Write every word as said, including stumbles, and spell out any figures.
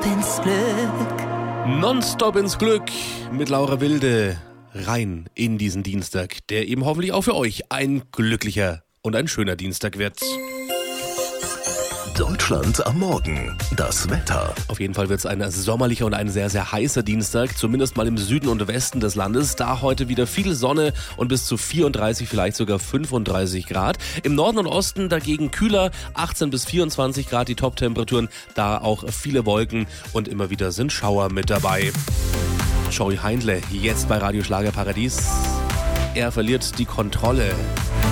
ins Glück. Nonstop ins Glück mit Laura Wilde. Rein in diesen Dienstag, der eben hoffentlich auch für euch ein glücklicher und ein schöner Dienstag wird. Deutschland am Morgen. Das Wetter. Auf jeden Fall wird es ein sommerlicher und ein sehr, sehr heißer Dienstag, zumindest mal im Süden und Westen des Landes. Da heute wieder viel Sonne und bis zu vierunddreißig, vielleicht sogar fünfunddreißig Grad. Im Norden und Osten dagegen kühler, achtzehn bis vierundzwanzig Grad die Top-Temperaturen. Da auch viele Wolken und immer wieder sind Schauer mit dabei. Joey Heindle, jetzt bei Radio Schlager Paradies. Er verliert die Kontrolle.